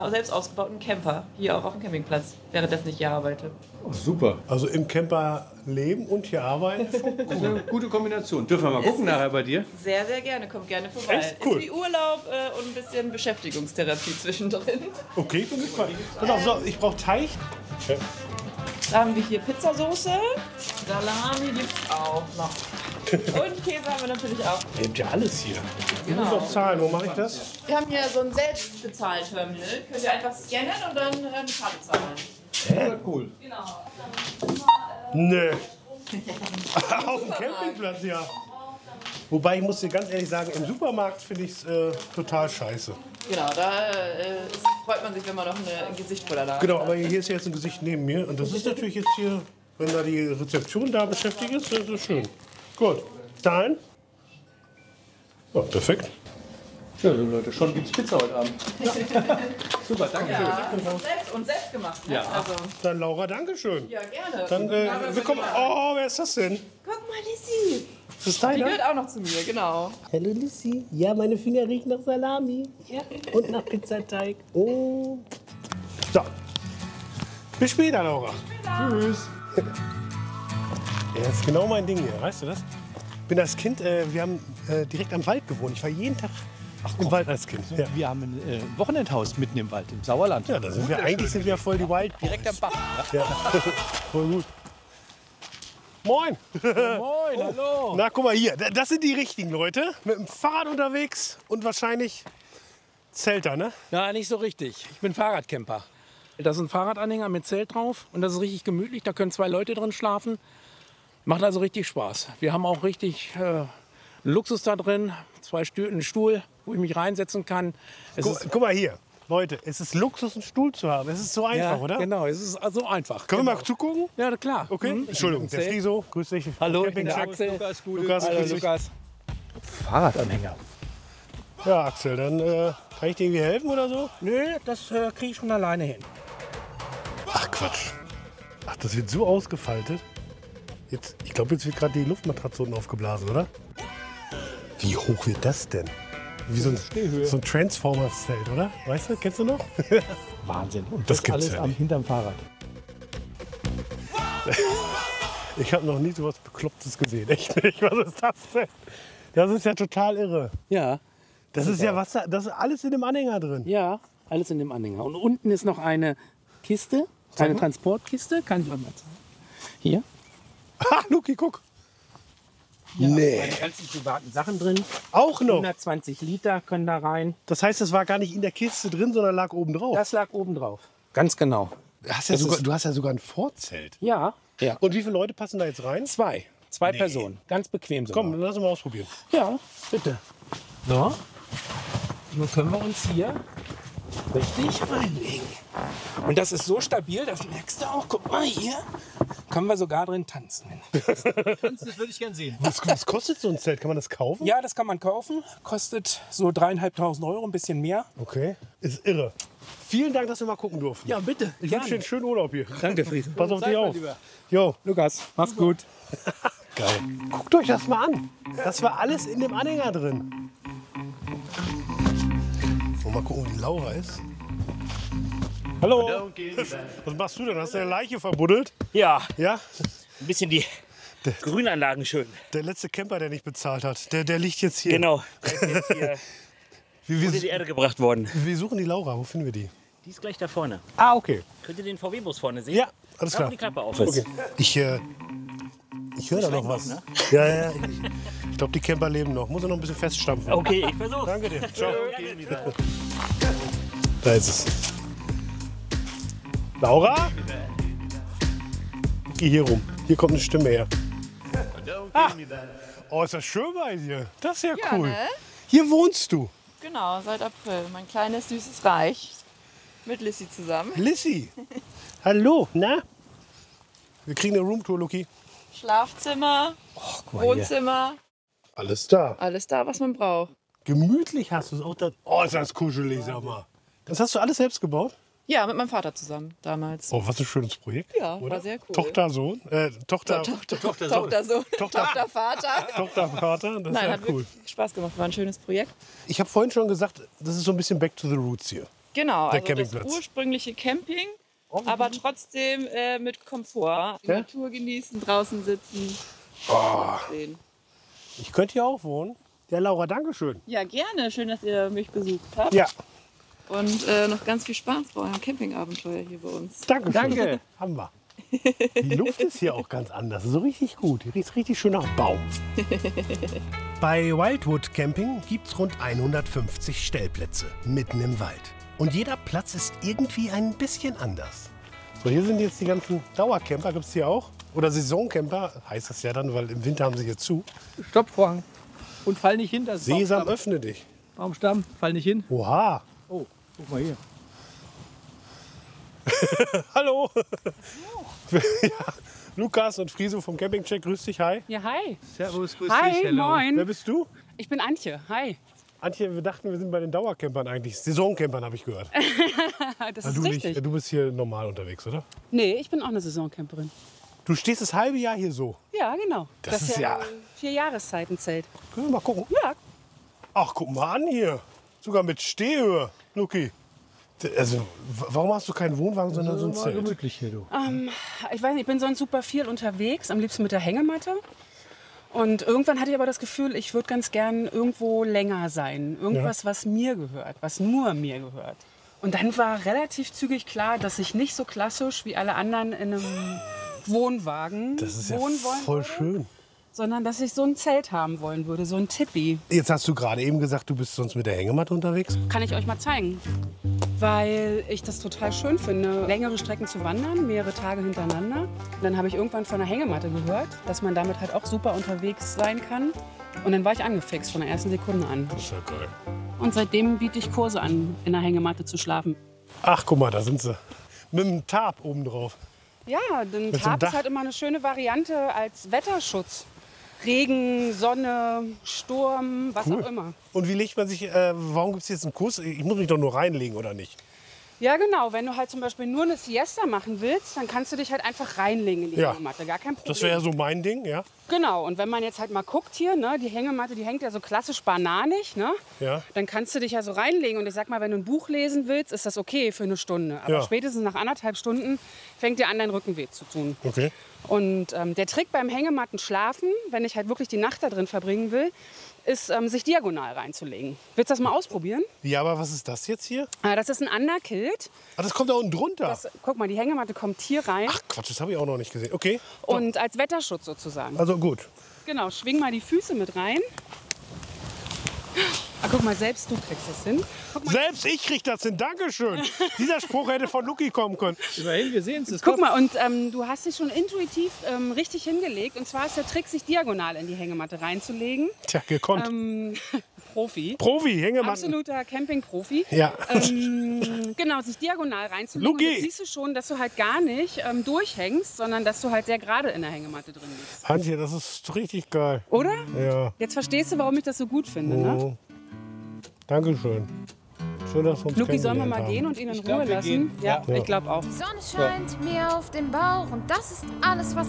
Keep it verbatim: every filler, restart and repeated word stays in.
Selbst ausgebauten Camper, hier auch auf dem Campingplatz, währenddessen ich hier arbeite. Oh, super. Also im Camper leben und hier arbeiten. Das ist eine gute Kombination. Dürfen wir mal gucken nachher bei dir? Sehr, sehr gerne, kommt gerne vorbei. Echt? Cool. Ist wie Urlaub äh, und ein bisschen Beschäftigungstherapie zwischendrin. Okay, bin gespannt. Pass auf, so, ich brauche Teig. Okay. Da haben wir hier Pizzasauce, Salami gibt's auch noch. Und Käse haben wir natürlich auch. Ihr habt ja alles hier. Ich muss Genau. auch zahlen. Wo mache ich das? Wir haben hier so ein Selbstbezahlterminal. Könnt ihr einfach scannen und dann ähm, Karte zahlen. Ja, cool. Genau. Nee. Auf dem Campingplatz, ja. Wobei ich muss dir ganz ehrlich sagen, im Supermarkt finde ich es äh, total scheiße. Genau, da äh, ist, freut man sich, wenn man noch eine, ein Gesicht voller da hat. Genau, aber hier ist ja jetzt ein Gesicht neben mir. Und das ist natürlich jetzt hier, wenn da die Rezeption da beschäftigt ist, das ist schön. Gut. Zahlen? Ja, perfekt. Ja, so Leute, schon gibt's Pizza heute Abend. Ja. Super, danke schön. Ja, selbst und selbst gemacht. Ne? Ja. Also, Dann Laura, danke schön. ja, gerne. Dann äh, willkommen. Oh, wer ist das denn? Guck mal, Lissy. Ist das Die deiner? gehört auch noch zu mir, genau. Hallo Lissy. Ja, meine Finger riechen nach Salami. Ja. Und nach Pizzateig. Oh. So. Bis später, Laura. Tschüss. Ja, das ist genau mein Ding hier, weißt du das? Ich bin als Kind, äh, wir haben äh, direkt am Wald gewohnt. Ich war jeden Tag im Wald als Kind. Ja, Wir haben ein äh, Wochenendhaus mitten im Wald, im Sauerland. ja da sind wir, eigentlich sind wir voll die Wild. Direkt am Bach. Ja. Voll gut. Moin. Moin, hallo. Na, guck mal hier. Das sind die richtigen Leute. Mit dem Fahrrad unterwegs und wahrscheinlich Zelter, ne? Ja, nicht so richtig. Ich bin Fahrradcamper. Das ist ein Fahrradanhänger mit Zelt drauf und das ist richtig gemütlich. Da können zwei Leute drin schlafen. Macht also richtig Spaß. Wir haben auch richtig äh, Luxus da drin. Zwei Stühle, einen Stuhl, wo ich mich reinsetzen kann. Es Guck, ist, guck mal hier. Leute, es ist Luxus, einen Stuhl zu haben. Es ist so einfach, ja, oder? genau, es ist so einfach. Können genau. wir mal zugucken? Ja, klar. Okay. Mhm. Entschuldigung, Im der Zelt. Friso. Grüß dich. Hallo, Camping der Show. Axel. Lukas, Gute. Lukas, Hallo, grüß dich. Lukas. Fahrradanhänger. Ja, Axel, dann äh, kann ich dir irgendwie helfen oder so? Nö, das äh, kriege ich schon alleine hin. Ach Quatsch. Ach, das wird so ausgefaltet. Jetzt, ich glaube, jetzt wird gerade die Luftmatratze unten aufgeblasen, oder? Wie hoch wird das denn? Wie so ein, so ein Transformers-Zelt, oder? Weißt du, kennst du noch? Wahnsinn. Und Das das, gibt's alles ja am nicht. hinterm Fahrrad. Ich habe noch nie so was Beklopptes gesehen. Echt nicht. Was ist das denn? Das ist ja total irre. Ja, Das ist ja was, da- das ist alles in dem Anhänger drin. ja, alles in dem Anhänger. Und unten ist noch eine Kiste, eine Transportkiste. Kann ich euch mal zeigen. Hier. Ha, Luki, guck. Nee. Meine ganzen privaten Sachen drin. Auch noch. hundertzwanzig Liter können da rein. Das heißt, das war gar nicht in der Kiste drin, sondern lag oben drauf. Das lag oben drauf. Ganz genau. Du hast ja, sogar, du hast ja sogar ein Vorzelt. Ja, ja. Und wie viele Leute passen da jetzt rein? Zwei. Zwei Personen. Ganz bequem sogar. Komm, lass uns mal ausprobieren. Ja, bitte. So. Nun können wir uns hier richtig reinlegen. Und das ist so stabil, das merkst du auch. Guck mal hier. Können wir sogar drin tanzen. Das würde ich gern sehen. Was, was kostet so ein Zelt? Kann man das kaufen? Ja, das kann man kaufen. Kostet so dreieinhalbtausend Euro, ein bisschen mehr. Okay. Ist irre. Vielen Dank, dass wir mal gucken durften. Ja, bitte. Ich wünsche dir einen schönen Urlaub hier. Danke, Friede. Pass auf Seid dich mal auf. lieber. Jo, Lukas, mach's gut. geil. Guckt euch das mal an. Das war alles in dem Anhänger drin. So, mal gucken, wie Laura ist. Hallo. Was machst du denn? Hast du eine Leiche verbuddelt? Ja, Ja? ein bisschen die Grünanlagen schön. Der letzte Camper, der nicht bezahlt hat, der, der liegt jetzt hier. Genau. Der ist jetzt hier Wir, unter die wir, Erde gebracht worden. wir suchen die Laura. Wo finden wir die? Die ist gleich da vorne. Ah, okay. Könnt ihr den V W-Bus vorne sehen? Ja, alles Da, klar. wo die Klappe auf ist. Okay. Ich, äh, ich höre da noch was. ne? Ja, ja. Ich, ich glaube, die Camper leben noch. Muss er noch ein bisschen feststampfen. Okay, ich versuch's. Danke dir. Ciao. Da ist es. Laura? Geh hier rum. Hier kommt eine Stimme her. Ah. Oh, ist das schön bei dir. Das ist ja Ja, cool. ne? Hier wohnst du. Genau, seit April. Mein kleines, süßes Reich. Mit Lissy zusammen. Lissy. Hallo. Na? Wir kriegen eine Roomtour, Luki. Schlafzimmer, Guck mal hier. Wohnzimmer. Alles da. Alles da, was man braucht. Gemütlich hast du es auch da. Oh, ist das kuschelig, sag mal. Das hast du alles selbst gebaut? Ja, mit meinem Vater zusammen damals. Oh, was ein schönes Projekt. Ja, oder? war sehr cool. Tochter, Sohn. Äh, Tochter, Tochter, Tochter, Tochter, Sohn. Sohn. Tochter- Tochter, Vater. Tochter, Vater. Das ist Nein, ja hat cool. wirklich Spaß gemacht. War ein schönes Projekt. Ich habe vorhin schon gesagt, das ist so ein bisschen Back to the Roots hier. Genau, Der also das Campingplatz. ursprüngliche Camping, aber trotzdem äh, mit Komfort. Die Ja? Natur genießen, draußen sitzen. Oh, Sehen. ich könnte hier auch wohnen. Ja, Laura, danke schön. Ja, gerne. Schön, dass ihr mich besucht habt. Ja, Und äh, noch ganz viel Spaß bei eurem Campingabenteuer hier bei uns. danke schön. Danke. Haben wir. Die Luft ist hier auch ganz anders. So richtig gut. Hier riecht richtig schön nach Baum. Bei Wildwood Camping gibt es rund hundertfünfzig Stellplätze mitten im Wald. Und jeder Platz ist irgendwie ein bisschen anders. So, hier sind jetzt die ganzen Dauercamper. Gibt es hier auch? Oder Saisoncamper, heißt das ja dann, weil im Winter haben sie hier zu. Stopp, Vorhang. Und fall nicht hin. Das ist Sesam, Baumstamm. öffne dich. Baumstamm, fall nicht hin. Oha. Oh, guck mal hier. Hallo. Ja, Lukas und Friso vom Campingcheck, grüß dich, hi. Ja, hi. Servus, grüß Hi, dich. Hello. Wer moin. bist du? Ich bin Antje. Hi. Antje, wir dachten, wir sind bei den Dauercampern eigentlich. Saisoncampern habe ich gehört. Das Ah, ist du, richtig. nicht, du bist hier normal unterwegs, oder? Nee, ich bin auch eine Saisoncamperin. Du stehst das halbe Jahr hier so. Ja, genau. Das ist ja- ein vier Jahreszeitenzelt. Können wir mal gucken? Ja, Ach, guck mal an hier. Sogar mit Stehhöhe, Luki. D- Also, w- warum hast du keinen Wohnwagen, sondern so ein Mal Zelt? gemütlich hier, du. ich weiß nicht, ich bin sonst super viel unterwegs, am liebsten mit der Hängematte. Und irgendwann hatte ich aber das Gefühl, ich würde ganz gern irgendwo länger sein. Irgendwas, was mir gehört, was nur mir gehört. Und dann war relativ zügig klar, dass ich nicht so klassisch wie alle anderen in einem Wohnwagen Das ist ja wohnen wollen voll würde, schön. sondern dass ich so ein Zelt haben wollen würde, so ein Tippi. Jetzt hast du gerade eben gesagt, du bist sonst mit der Hängematte unterwegs. Kann ich euch mal zeigen. Weil ich das total schön finde, längere Strecken zu wandern, mehrere Tage hintereinander. Dann habe ich irgendwann von der Hängematte gehört, dass man damit halt auch super unterwegs sein kann. Und dann war ich angefixt von der ersten Sekunde an. Das ist ja geil. Und seitdem biete ich Kurse an, in der Hängematte zu schlafen. Ach, guck mal, da sind sie. Mit dem Tarp oben drauf. Ja, denn so einem Tarp Dach. ist halt immer eine schöne Variante als Wetterschutz. Regen, Sonne, Sturm, was Cool. auch immer. Und wie legt man sich, äh, warum gibt es jetzt einen Kurs? Ich muss mich doch nur reinlegen, oder nicht? Ja, genau. Wenn du halt zum Beispiel nur eine Siesta machen willst, dann kannst du dich halt einfach reinlegen in die Ja. Hängematte. Gar kein Problem. Das wäre ja so mein Ding, ja? Genau. Und wenn man jetzt halt mal guckt hier, ne, die Hängematte, die hängt ja so klassisch bananig, ne? Ja. Dann kannst du dich ja so reinlegen. Und ich sag mal, wenn du ein Buch lesen willst, ist das okay für eine Stunde. Aber Ja. spätestens nach anderthalb Stunden fängt dir an, dein Rücken weh zu tun. Okay. Und ähm, der Trick beim Hängematten schlafen, wenn ich halt wirklich die Nacht da drin verbringen will, ist, ähm, sich diagonal reinzulegen. Willst du das mal ausprobieren? Ja, aber was ist das jetzt hier? Äh, das ist ein Underkilt. Ah, das kommt da unten drunter. Das, guck mal, die Hängematte kommt hier rein. Ach Quatsch, das habe ich auch noch nicht gesehen. Okay. Und als Wetterschutz sozusagen. Also gut. Genau, schwing mal die Füße mit rein. Ah, guck mal, selbst du kriegst das hin. Guck mal, Selbst ich krieg das hin. Dankeschön. Dieser Spruch hätte von Luki kommen können. Immerhin, wir sehen es. guck mal und ähm, du hast dich schon intuitiv ähm, richtig hingelegt. Und zwar ist der Trick, sich diagonal in die Hängematte reinzulegen. Tja, gekonnt. Ähm, Profi. Profi, Hängematten. Absoluter Camping-Profi. Ja. Ähm, genau, sich diagonal reinzulegen. Luki. Und jetzt siehst du schon, dass du halt gar nicht ähm, durchhängst, sondern dass du halt sehr gerade in der Hängematte drin liegst. Antje, das ist richtig geil. Oder? Ja. Jetzt verstehst du, warum ich das so gut finde, ne? Oh. Dankeschön. Schön, dass wir uns Luki, sollen wir mal kennengelernt gehen haben. und ihn in Ich glaub, Ruhe wir lassen? gehen. Ja, Ja. ich glaube auch. Die Sonne scheint mir auf den Bauch und das ist alles, was